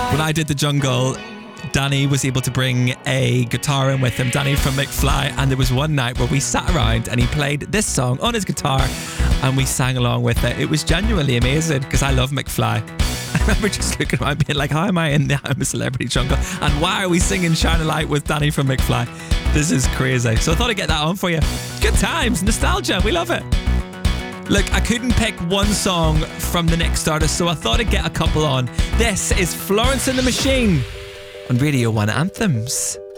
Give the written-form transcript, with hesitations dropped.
When I did the jungle, Danny was able to bring a guitar in with him, Danny from McFly, and there was one night where we sat around and he played this song on his guitar and we sang along with it. It was genuinely amazing because I love McFly. I remember just looking around being like, how am I in the I'm a Celebrity jungle? And why are we singing Shine a Light with Danny from McFly? This is crazy. So I thought I'd get that on for you. Good times, nostalgia, we love it. Look, I couldn't pick one song from the next artist, so I thought I'd get a couple on. This is Florence and the Machine on Radio 1 Anthems.